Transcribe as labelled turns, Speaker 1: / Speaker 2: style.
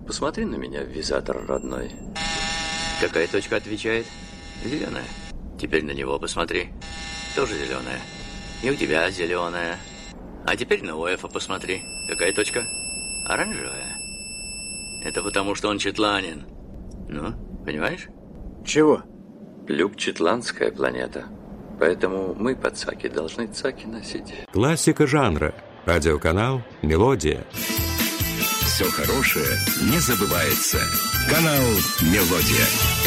Speaker 1: Посмотри на меня, визатор родной. Какая точка отвечает? Зеленая. Теперь на него посмотри. Тоже зеленая. И у тебя зеленая. А теперь на Уэфа посмотри. Какая точка? Оранжевая. Это потому, что он четланин. Ну, понимаешь?
Speaker 2: Чего?
Speaker 1: Люк — четландская планета. Поэтому мы, пацаки, должны цаки носить.
Speaker 3: Классика жанра. Радиоканал «Мелодия».
Speaker 4: Все хорошее не забывается. Канал «Мелодия».